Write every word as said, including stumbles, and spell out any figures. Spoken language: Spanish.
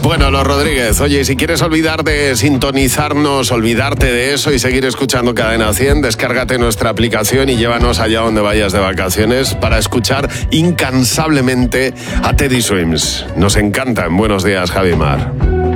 Bueno, Los Rodríguez, oye, si quieres olvidar de sintonizarnos, olvidarte de eso y seguir escuchando Cadena cien, descárgate nuestra aplicación y llévanos allá donde vayas de vacaciones para escuchar incansablemente a Teddy Swims. Nos encanta en Buenos Días, Javi Mar.